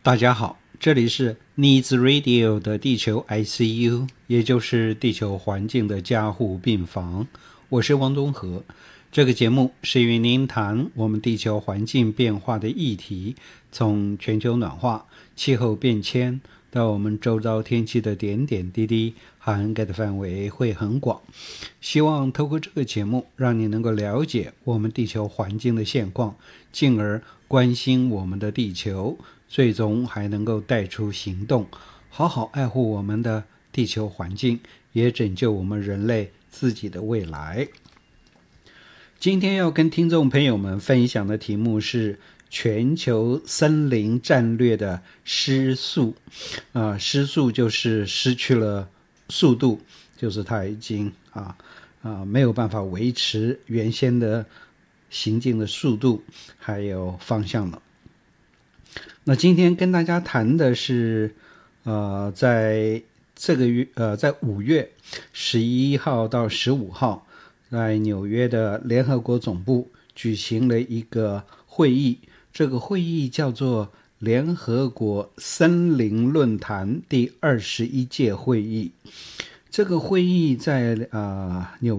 大家好，这里是 Needs Radio 的地球 ICU， 也就是地球环境的加护病房。我是汪东和。这个节目是与您谈我们地球环境变化的议题，从全球暖化、气候变迁到我们周遭天气的点点滴滴，涵盖的范围会很广。希望透过这个节目，让你能够了解我们地球环境的现况，进而关心我们的地球，最终还能够带出行动，好好爱护我们的地球环境，也拯救我们人类自己的未来。今天要跟听众朋友们分享的题目是全球森林战略的失速。失速就是失去了速度，就是它已经没有办法维持原先的行进的速度还有方向了。那今天跟大家谈的是在这个月在5月11号到15号在纽约的联合国总部举行了一个会议，这个会议叫做联合国森林论坛第21届会议。这个会议在纽